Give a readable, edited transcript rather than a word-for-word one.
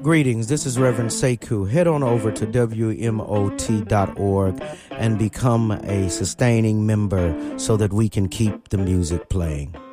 Greetings, this is Reverend Sekou. Head on over to WMOT.org and become a sustaining member so that we can keep the music playing.